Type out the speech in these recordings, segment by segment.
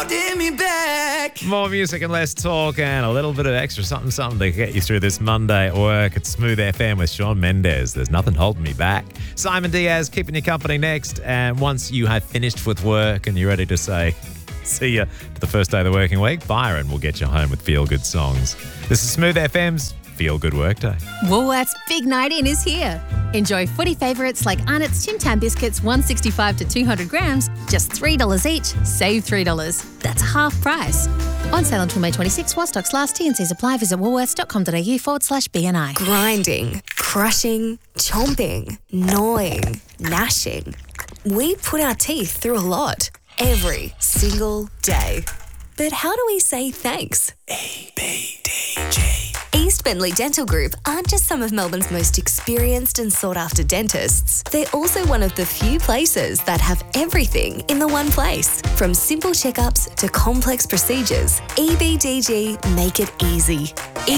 holding me back. More music and less talk and a little bit of extra something to get you through this Monday at work at Smooth FM with Shawn Mendes. There's nothing holding me back. Simon Diaz keeping you company next. And once you have finished with work and you're ready to say see you for the first day of the working week, Byron will get you home with feel-good songs. This is Smooth FM's Feel Good Workday. Woolworths Big Night In is here. Enjoy footy favourites like Arnott's Tim Tam biscuits, 165 to 200 grams, just $3 each. Save $3. That's half price. On sale until May 26 while stocks last. T&Cs apply. Visit woolworths.com.au/BNI. Grinding, crushing, chomping, gnawing, gnashing. We put our teeth through a lot every single day. But how do we say thanks? EBDG. East Bentley Dental Group aren't just some of Melbourne's most experienced and sought-after dentists. They're also one of the few places that have everything in the one place. From simple checkups to complex procedures, EBDG make it easy.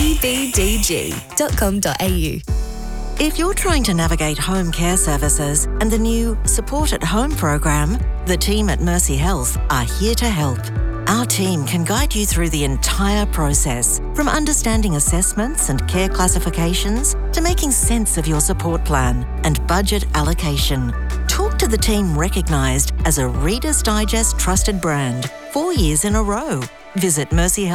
ebdg.com.au. If you're trying to navigate home care services and the new Support at Home program, the team at Mercy Health are here to help. Our team can guide you through the entire process, from understanding assessments and care classifications to making sense of your support plan and budget allocation. Talk to the team recognised as a Reader's Digest trusted brand 4 years in a row. Visit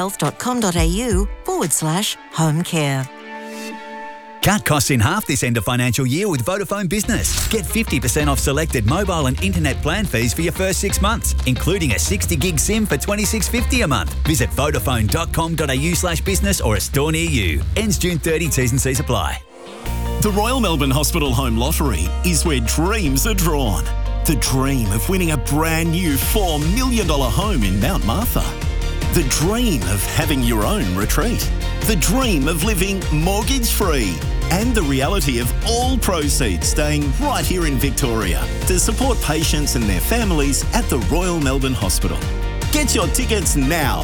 mercyhealth.com.au/home care. Cut costs in half this end of financial year with Vodafone Business. Get 50% off selected mobile and internet plan fees for your first 6 months, including a 60 gig SIM for $26.50 a month. Visit vodafone.com.au/business or a store near you. Ends June 30, T&Cs apply. The Royal Melbourne Hospital Home Lottery is where dreams are drawn. The dream of winning a brand new $4 million home in Mount Martha. The dream of having your own retreat. The dream of living mortgage-free. And the reality of all proceeds staying right here in Victoria to support patients and their families at the Royal Melbourne Hospital. Get your tickets now.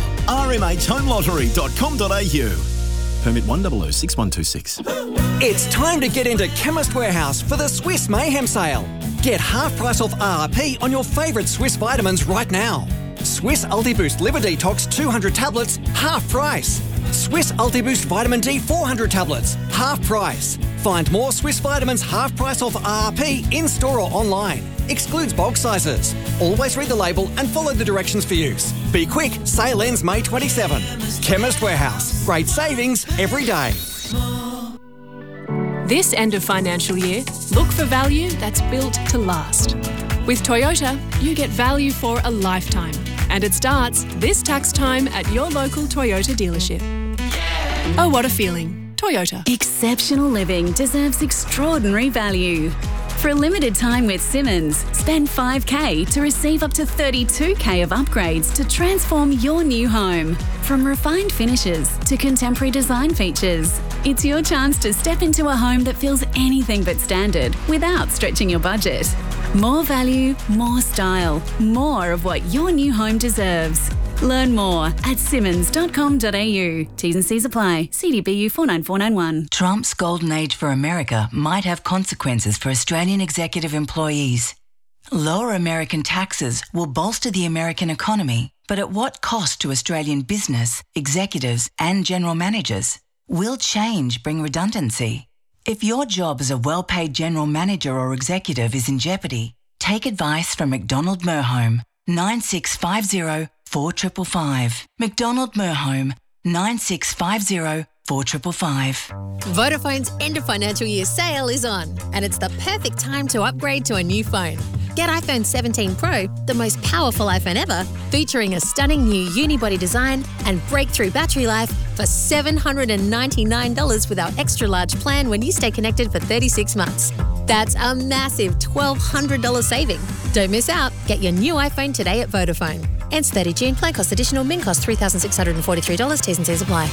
rmhhomelottery.com.au. Permit 1006126. It's time to get into Chemist Warehouse for the Swiss Mayhem sale. Get half price off RRP on your favourite Swiss vitamins right now. Swiss Ultiboost Liver Detox 200 tablets, half price. Swiss Ultiboost Vitamin D 400 tablets, half price. Find more Swiss vitamins half price off RRP in-store or online. Excludes bulk sizes. Always read the label and follow the directions for use. Be quick, sale ends May 27. Chemist Warehouse. Great savings every day. This end of financial year, look for value that's built to last. With Toyota, you get value for a lifetime. And it starts this tax time at your local Toyota dealership. Oh, what a feeling. Toyota. Exceptional living deserves extraordinary value. For a limited time with Simmons, spend $5,000 to receive up to $32,000 of upgrades to transform your new home. From refined finishes to contemporary design features, it's your chance to step into a home that feels anything but standard without stretching your budget. More value, more style, more of what your new home deserves. Learn more at simmons.com.au. T&Cs apply. CDBU 49491. Trump's golden age for America might have consequences for Australian executive employees. Lower American taxes will bolster the American economy, but at what cost to Australian business, executives and general managers? Will change bring redundancy? If your job as a well-paid general manager or executive is in jeopardy, take advice from McDonald Merhome, 9650 4555. McDonald Merhome, 9650 4555. Vodafone's end of financial year sale is on, and it's the perfect time to upgrade to a new phone. Get iPhone 17 Pro, the most powerful iPhone ever, featuring a stunning new unibody design and breakthrough battery life for $799 with our extra large plan when you stay connected for 36 months. That's a massive $1,200 saving. Don't miss out. Get your new iPhone today at Vodafone. Ends 30 June. Plan cost additional. Min cost $3,643. T&Cs apply.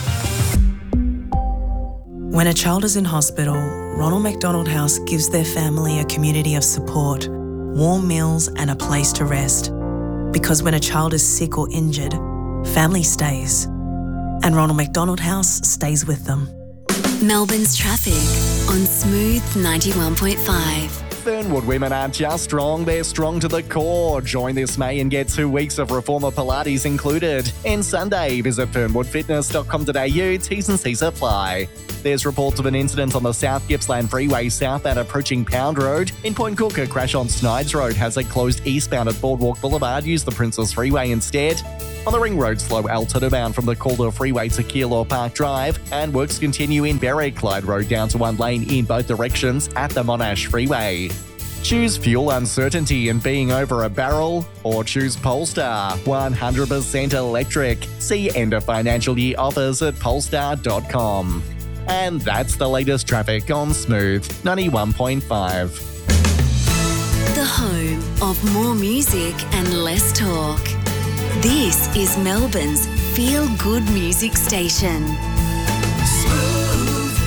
When a child is in hospital, Ronald McDonald House gives their family a community of support, warm meals and a place to rest. Because when a child is sick or injured, family stays. And Ronald McDonald House stays with them. Melbourne's traffic on Smooth 91.5. Fernwood women aren't just strong, they're strong to the core. Join this May and get 2 weeks of Reformer Pilates included. And Sunday, visit fernwoodfitness.com.au, T's and C's apply. There's reports of an incident on the South Gippsland Freeway southbound approaching Pound Road. In Point Cook, a crash on Snides Road has it closed eastbound at Boardwalk Boulevard. Use the Princess Freeway instead. On the Ring Road, slow Altona bound from the Calder Freeway to Keilor Park Drive. And works continue in Berwick, Clyde Road down to one lane in both directions at the Monash Freeway. Choose fuel uncertainty and being over a barrel, or choose Polestar, 100% electric. See end of financial year offers at polestar.com. And that's the latest traffic on Smooth 91.5. The home of more music and less talk. This is Melbourne's feel-good music station. Smooth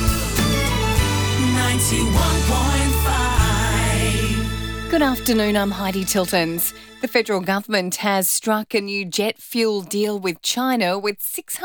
91.5. Good afternoon, I'm Heidi Tiltons. The federal government has struck a new jet fuel deal with China with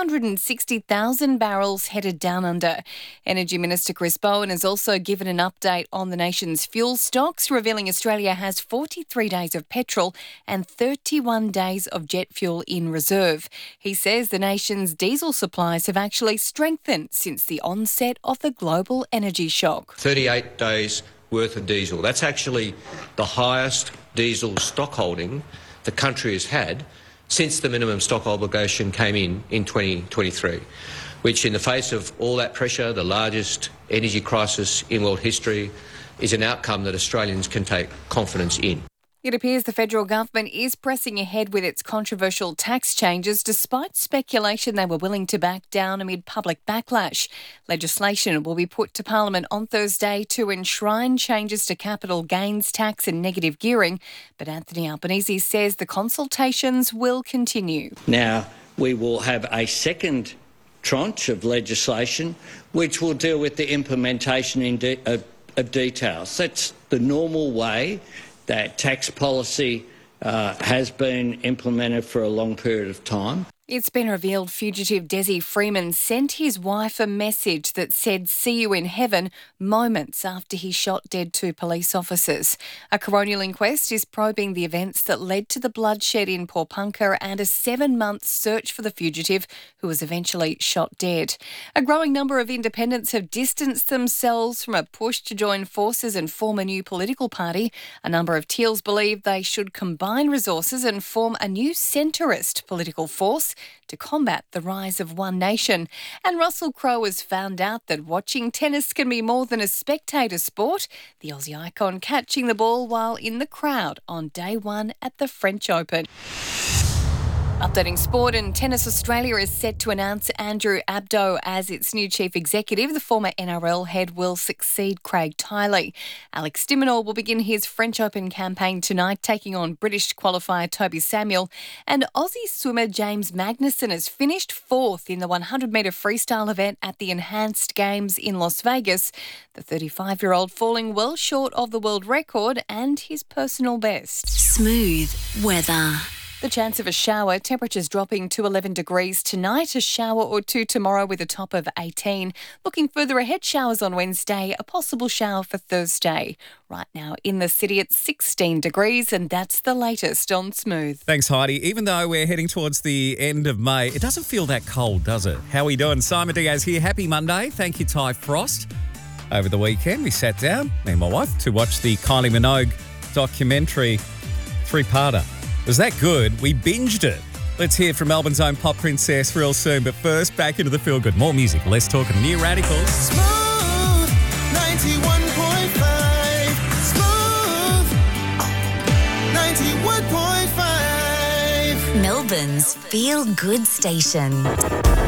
660,000 barrels headed down under. Energy Minister Chris Bowen has also given an update on the nation's fuel stocks, revealing Australia has 43 days of petrol and 31 days of jet fuel in reserve. He says the nation's diesel supplies have actually strengthened since the onset of the global energy shock. 38 days worth of diesel. That's actually the highest diesel stock holding the country has had since the minimum stock obligation came in 2023, which in the face of all that pressure, the largest energy crisis in world history, is an outcome that Australians can take confidence in. It appears the federal government is pressing ahead with its controversial tax changes despite speculation they were willing to back down amid public backlash. Legislation will be put to Parliament on Thursday to enshrine changes to capital gains tax and negative gearing, but Anthony Albanese says the consultations will continue. Now, we will have a second tranche of legislation which will deal with the implementation of details. That's the normal way that tax policy has been implemented for a long period of time. It's been revealed fugitive Desi Freeman sent his wife a message that said, "See you in heaven," moments after he shot dead 2 police officers. A coronial inquest is probing the events that led to the bloodshed in Pawnpukka and a 7-month search for the fugitive who was eventually shot dead. A growing number of independents have distanced themselves from a push to join forces and form a new political party. A number of Teals believe they should combine resources and form a new centrist political force to combat the rise of One Nation. And Russell Crowe has found out that watching tennis can be more than a spectator sport. The Aussie icon catching the ball while in the crowd on day 1 at the French Open. Updating sport, and Tennis Australia is set to announce Andrew Abdo as its new chief executive. The former NRL head will succeed Craig Tiley. Alex de Minaur will begin his French Open campaign tonight, taking on British qualifier Toby Samuel. And Aussie swimmer James Magnussen has finished 4th in the 100-metre freestyle event at the Enhanced Games in Las Vegas. The 35-year-old falling well short of the world record and his personal best. Smooth weather. The chance of a shower, temperatures dropping to 11 degrees tonight, a shower or 2 tomorrow with a top of 18. Looking further ahead, showers on Wednesday, a possible shower for Thursday. Right now in the city it's 16 degrees, and that's the latest on Smooth. Thanks, Heidi. Even though we're heading towards the end of May, it doesn't feel that cold, does it? How are we doing? Simon Diaz here. Happy Monday. Thank you, Ty Frost. Over the weekend, we sat down, me and my wife, to watch the Kylie Minogue documentary 3-parter. Was that good? We binged it. Let's hear from Melbourne's own pop princess real soon. But first, back into the feel good. More music. Let's talk of New Radicals. Smooth 91.5. Smooth 91.5. Melbourne's feel good station.